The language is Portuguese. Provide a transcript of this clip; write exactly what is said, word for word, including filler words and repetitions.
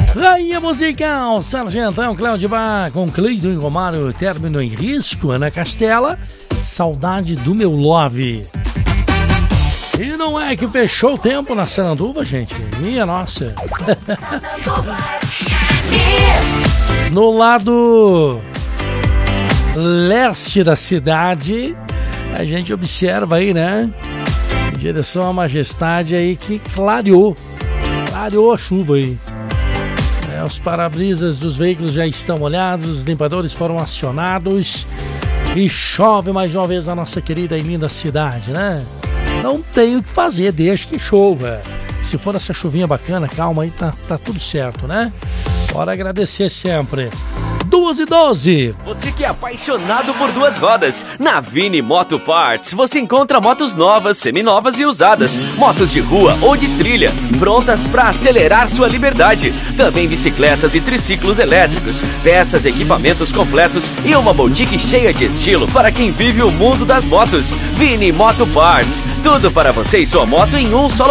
Aí, musical, Sargentão, Cláudio Bar, com Cleiton e Romário, término em risco, Ana Castela, saudade do meu love. E não é que fechou o tempo na Sananduva, gente? Minha nossa. No lado leste da cidade, a gente observa aí, né? Em direção à Majestade aí que clareou. Clareou a chuva aí. É, os para-brisas dos veículos já estão molhados, os limpadores foram acionados e chove mais uma vez na nossa querida e linda cidade, né? Não tem o que fazer, deixa que chova. Se for essa chuvinha bacana, calma aí, tá, tá tudo certo, né? Bora agradecer sempre. duas e doze. Você que é apaixonado por duas rodas, na Vini Moto Parts você encontra motos novas, seminovas e usadas, motos de rua ou de trilha, prontas para acelerar sua liberdade. Também bicicletas e triciclos elétricos, peças, equipamentos completos e uma boutique cheia de estilo para quem vive o mundo das motos. Vini Moto Parts, tudo para você e sua moto em um só